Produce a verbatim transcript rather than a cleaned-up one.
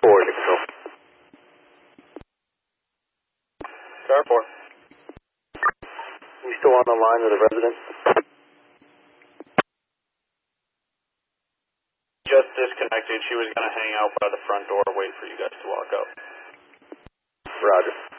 four to control. Star four. We still on the line with the resident? Just disconnected. She was going to hang out by the front door, wait for you guys to walk up. Roger.